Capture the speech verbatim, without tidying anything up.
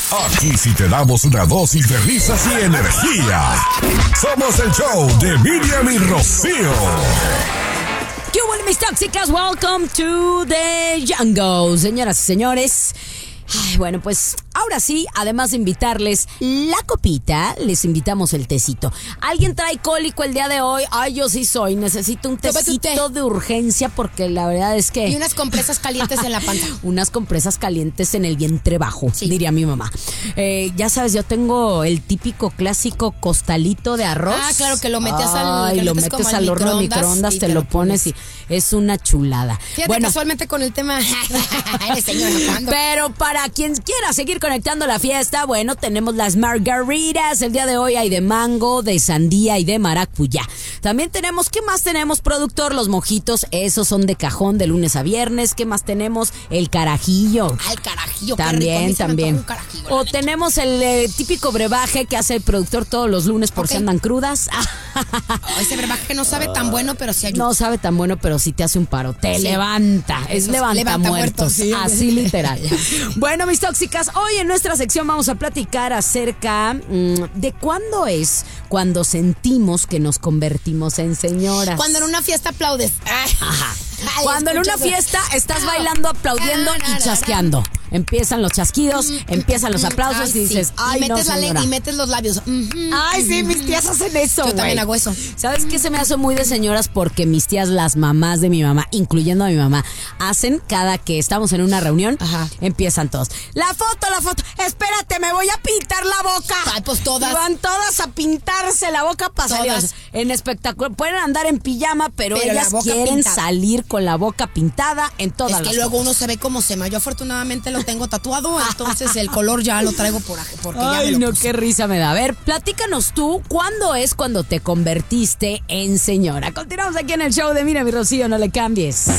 Aquí sí te damos una dosis de risas y energía. Somos el show de Miriam y Rocío. ¿Qué hubo, mis tóxicas? Welcome to the jungle, señoras y señores. Ay, bueno, pues ahora sí, además de invitarles la copita, les invitamos el tecito. ¿Alguien trae cólico el día de hoy? Ay, yo sí soy. Necesito un tecito de urgencia porque la verdad es que... Y unas compresas calientes en la panza. Unas compresas calientes en el vientre bajo, sí, diría mi mamá. Eh, ya sabes, yo tengo el típico clásico costalito de arroz. Ah, claro, que lo metes al... Ay, lo metes, metes al, al horno de microondas, te, te lo pones, pones y es una chulada. Fíjate, bueno, casualmente con el tema... señora, ¿cuándo? Pero para Para quien quiera seguir conectando la fiesta, bueno, tenemos las margaritas. El día de hoy hay de mango, de sandía y de maracuyá. También tenemos, ¿qué más tenemos, productor? Los mojitos, esos son de cajón de lunes a viernes. ¿Qué más tenemos? El carajillo. Ah, el carajillo, también, qué rico. También. Carajillo, o tenemos el eh, típico brebaje que hace el productor todos los lunes por okay. si andan crudas. Oh, ese brebaje no sabe tan bueno, pero sí ayuda. No sabe tan bueno, pero sí te hace un paro. Te sí. levanta. Es Esos levanta, levanta muertos. muertos sí. Así literal. Bueno, mis tóxicas, hoy en nuestra sección vamos a platicar acerca mmm, de cuándo es cuando sentimos que nos convertimos en señoras. Cuando en una fiesta aplaudes. Ajá. Ay, cuando en una fiesta estás bailando, aplaudiendo y chasqueando. Empiezan los chasquidos, empiezan los aplausos ay, y dices, sí. ay, y metes no, la y metes los labios. Mm-hmm. Ay, sí, mis tías hacen eso. Yo también hago eso. ¿Sabes qué se me hace muy de señoras? Porque mis tías, las mamás de mi mamá, incluyendo a mi mamá, hacen cada que estamos en una reunión, ajá, empiezan todos. La foto, la foto. Espérate, me voy a pintar la boca. Ay, pues todas. Y van todas a pintarse la boca para salir en espectáculo. Pueden andar en pijama, pero, pero ellas quieren pintada. salir con la boca pintada en todas las Es que luego fotos. uno se ve como sema. Yo afortunadamente lo tengo tatuado, entonces el color ya lo traigo por porque Ay, ya me lo no, puse. Qué risa me da. A ver, platícanos tú, ¿cuándo es cuando te convertiste en señora? Continuamos aquí en el show de Mira mi Rocío, no le cambies.